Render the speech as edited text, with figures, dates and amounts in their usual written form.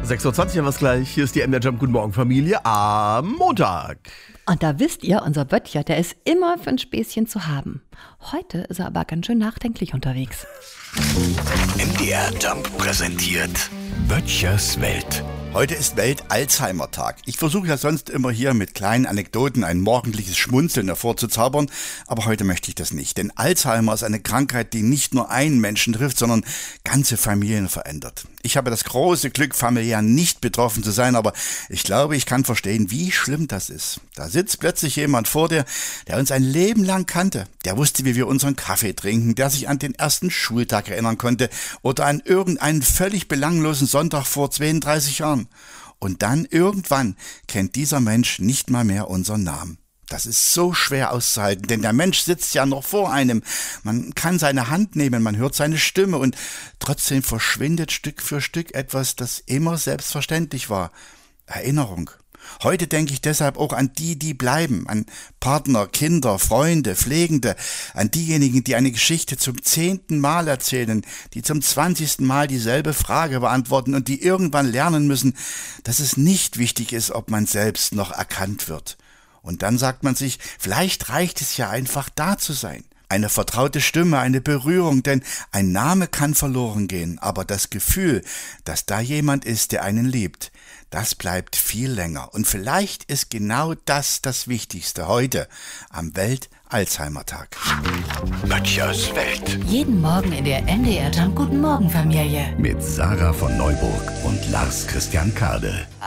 6.20 Uhr haben wir es gleich. Hier ist die MDR Jump Guten Morgen Familie am Montag. Und da wisst ihr, unser Böttcher, der ist immer für ein Späßchen zu haben. Heute ist er aber ganz schön nachdenklich unterwegs. MDR Jump präsentiert Böttchers Welt. Heute ist Welt-Alzheimer-Tag. Ich versuche ja sonst immer hier mit kleinen Anekdoten ein morgendliches Schmunzeln hervorzuzaubern, aber heute möchte ich das nicht. Denn Alzheimer ist eine Krankheit, die nicht nur einen Menschen trifft, sondern ganze Familien verändert. Ich habe das große Glück, familiär nicht betroffen zu sein, aber ich glaube, ich kann verstehen, wie schlimm das ist. Da sitzt plötzlich jemand vor dir, der uns ein Leben lang kannte. Der wusste, wie wir unseren Kaffee trinken, der sich an den ersten Schultag erinnern konnte oder an irgendeinen völlig belanglosen Sonntag vor 32 Jahren. Und dann irgendwann kennt dieser Mensch nicht mal mehr unseren Namen. Das ist so schwer auszuhalten, denn der Mensch sitzt ja noch vor einem. Man kann seine Hand nehmen, man hört seine Stimme und trotzdem verschwindet Stück für Stück etwas, das immer selbstverständlich war. Erinnerung. Heute denke ich deshalb auch an die bleiben, an Partner, Kinder, Freunde, Pflegende, an diejenigen, die eine Geschichte zum 10. Mal erzählen, die zum 20. Mal dieselbe Frage beantworten und die irgendwann lernen müssen, dass es nicht wichtig ist, ob man selbst noch erkannt wird. Und dann sagt man sich, vielleicht reicht es ja einfach da zu sein. Eine vertraute Stimme, eine Berührung, denn ein Name kann verloren gehen, aber das Gefühl, dass da jemand ist, der einen liebt, das bleibt viel länger. Und vielleicht ist genau das Wichtigste heute am Welt-Alzheimer-Tag. Böttchers Welt. Jeden Morgen in der MDR Jump Guten Morgen Familie. Mit Sarah von Neuburg und Lars Christian Kade.